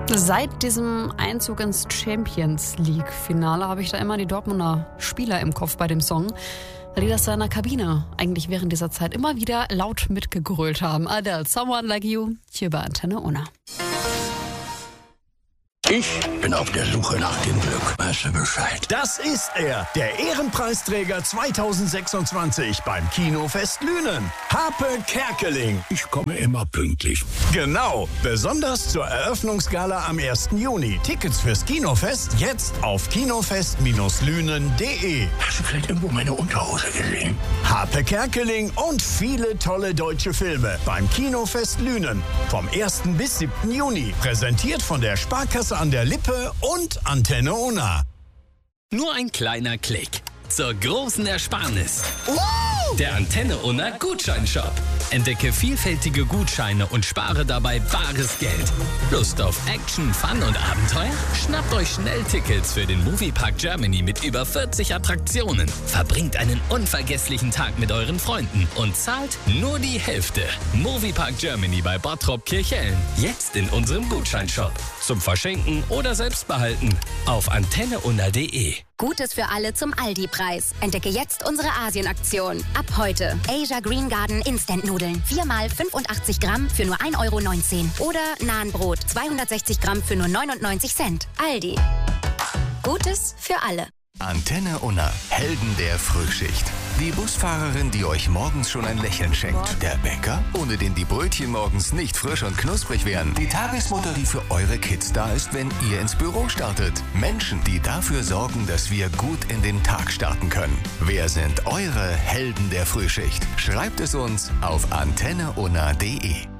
Seit diesem Einzug ins Champions League-Finale habe ich da immer die Dortmunder Spieler im Kopf bei dem Song, weil die das da in der Kabine eigentlich während dieser Zeit immer wieder laut mitgegrölt haben. Adele, Someone Like You, hier bei Antenne Unna. Ich bin auf der Suche nach dem Glück. Weißt du Bescheid? Das ist er, der Ehrenpreisträger 2026 beim Kinofest Lünen. Harpe Kerkeling. Ich komme immer pünktlich. Genau, besonders zur Eröffnungsgala am 1. Juni. Tickets fürs Kinofest jetzt auf kinofest-lünen.de. Hast du vielleicht irgendwo meine Unterhose gesehen? Harpe Kerkeling und viele tolle deutsche Filme beim Kinofest Lünen. Vom 1. bis 7. Juni. Präsentiert von der Sparkasse an der Lippe und Antenne Unna. Nur ein kleiner Klick zur großen Ersparnis. Der Antenne Unna Gutscheinshop. Entdecke vielfältige Gutscheine und spare dabei bares Geld. Lust auf Action, Fun und Abenteuer? Schnappt euch schnell Tickets für den Moviepark Germany mit über 40 Attraktionen. Verbringt einen unvergesslichen Tag mit euren Freunden und zahlt nur die Hälfte. Moviepark Germany bei Bottrop Kirchhellen. Jetzt in unserem Gutscheinshop. Zum Verschenken oder selbstbehalten. Auf antenneunna.de. Gutes für alle zum Aldi-Preis. Entdecke jetzt unsere Asien-Aktion. Ab heute Asia Green Garden Instant-Nudeln. 4x 85 Gramm für nur 1,19 €. Oder Nahenbrot 260 Gramm für nur 99 Cent. Aldi. Gutes für alle. Antenne Unna, Helden der Frühschicht. Die Busfahrerin, die euch morgens schon ein Lächeln schenkt. Der Bäcker, ohne den die Brötchen morgens nicht frisch und knusprig wären. Die Tagesmutter, die für eure Kids da ist, wenn ihr ins Büro startet. Menschen, die dafür sorgen, dass wir gut in den Tag starten können. Wer sind eure Helden der Frühschicht? Schreibt es uns auf antenneunna.de.